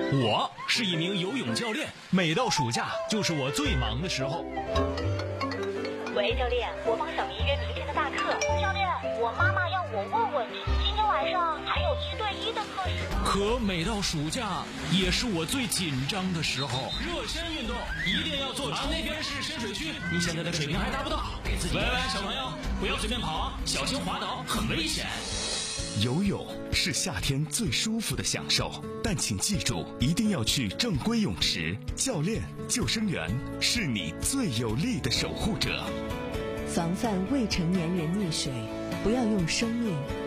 我是一名游泳教练，每到暑假就是我最忙的时候。 喂，教练，我帮小明约明天的大课。教练，我妈妈要我问问你，今天晚上还有1对1的课时吗？ 可每到暑假也是我最紧张的时候。热身运动一定要做成。那边是深水区，你现在的水平还达不到，给自己。喂，小朋友，不要随便跑啊，小心滑倒，很危险。 游泳是夏天最舒服的享受，但请记住，一定要去正规泳池。教练、救生员是你最有力的守护者。 防范未成年人溺水，不要用生命